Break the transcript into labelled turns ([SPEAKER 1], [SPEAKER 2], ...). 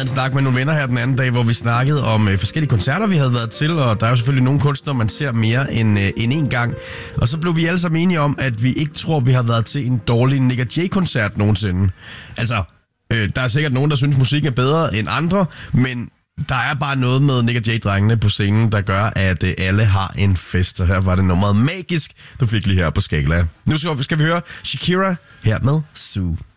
[SPEAKER 1] en snak med nogle venner her den anden dag, hvor vi snakkede om forskellige koncerter, vi havde været til, og der er jo selvfølgelig nogle kunstnere, man ser mere end én gang. Og så blev vi alle sammen enige om, at vi ikke tror, vi har været til en dårlig Nick Jay-koncert nogensinde. Altså, der er sikkert nogen, der synes, musik er bedre end andre, men der er bare noget med Nick Jay-drengene på scenen, der gør, at alle har en fest. Og her var det nummeret magisk, du fik lige her på Skala. Nu skal vi høre Shakira her med Sue.